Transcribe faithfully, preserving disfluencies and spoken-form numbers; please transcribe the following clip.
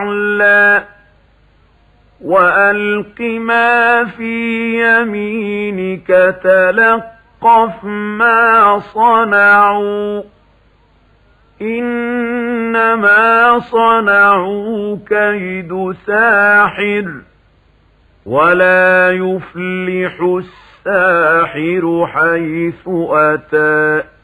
أعلى وألق ما في يمينك تلقف ما صنعوا إنما صنعوا كيد ساحر ولا يفلح الساحر حيث أتى